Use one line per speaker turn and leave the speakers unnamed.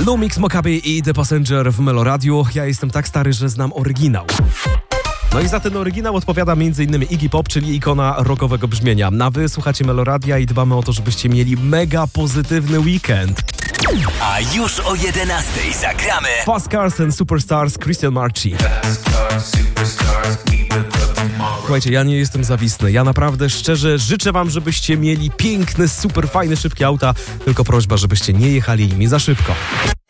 Lumix, Mokaby i The Passenger w Meloradiu. Ja jestem tak stary, że znam oryginał. No i za ten oryginał odpowiada m.in. Iggy Pop, czyli ikona rockowego brzmienia. A wy słuchacie Meloradia i dbamy o to, żebyście mieli mega pozytywny weekend.
A już o 11:00 zagramy
Fast Cars and Superstars, Christian Marchi. Słuchajcie, ja nie jestem zawisny. Ja naprawdę szczerze życzę wam, żebyście mieli piękne, super fajne, szybkie auta. Tylko prośba, żebyście nie jechali nimi za szybko.